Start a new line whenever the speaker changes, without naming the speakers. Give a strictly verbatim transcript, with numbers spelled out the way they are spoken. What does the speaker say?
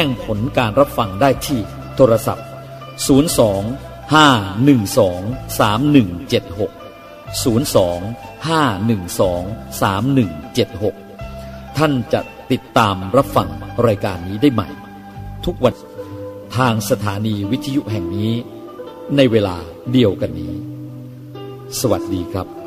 งผลการรับฟังได้ที่โทรศัพท์ศูนย์ สอง ห้า หนึ่ง สอง สาม หนึ่ง เจ็ด หก ศูนย์ สอง ห้า หนึ่ง สอง สาม หนึ่ง เจ็ด หกท่านจะติดตามรับฟังรายการนี้ได้ใหม่ทุกวันทางสถานีวิทยุแห่งนี้ในเวลาเดียวกันนี้สวัสดีครับ